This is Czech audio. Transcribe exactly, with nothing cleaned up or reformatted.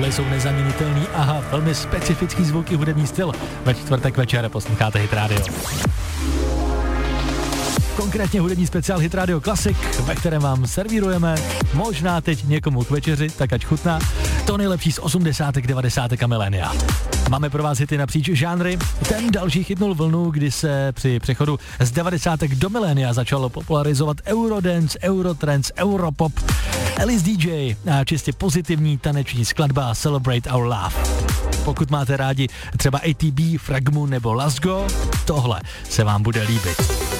Tohle jsou nezaměnitelný, aha, velmi specifický zvuk i hudební styl. Ve čtvrtek večer posloucháte Hit Radio. Konkrétně hudební speciál Hit Radio Classic, ve kterém vám servírujeme, možná teď někomu k večeři, tak ať chutná, to nejlepší z osmdesátek, devadesátek a milénia. Máme pro vás hity napříč žánry. Ten další chytnul vlnu, kdy se při přechodu z devadesátek do milénia začalo popularizovat Eurodance, Eurotrance, Europop, Alice D J a čistě pozitivní taneční skladba Celebrate Our Love. Pokud máte rádi třeba A T B, Fragmu nebo Lasgo, tohle se vám bude líbit.